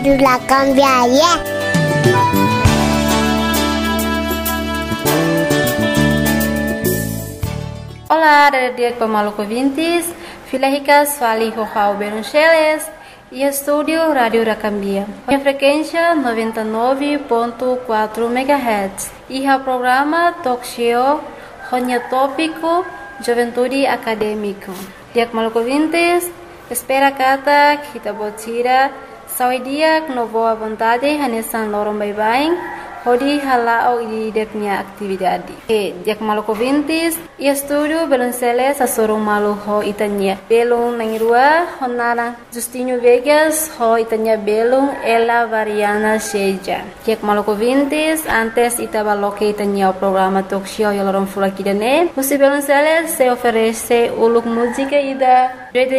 La cambiaria. Olá, dia pemaluco ouvintes, Filéricas Fali Rojao Beruncheles e estúdio Rádio Racambia. A frequência 99.4 MHz e o programa Talk Show Ronya Tópico Juventude Acadêmico. Dia pemaluco ouvintes, espera kata kita botira saudia no boa vontade hanesan lorong bye-bye. Hodi halao ideknya atividade. Dia maluco ouvintes, e estúdio Belunceles a sorong malu ho itanya. Belung nangirua honara Justinho Vegas ho itanya belung ela variana seja. Dia maluco ouvintes, antes itabaloque itanya o programa talk show yolorong fulakidane. Musi Belunceles se oferece uluk música ida